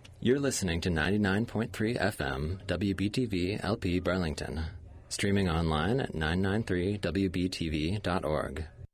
You're listening to 99.3 FM WBTV LP Burlington, streaming online at 993wbtv.org.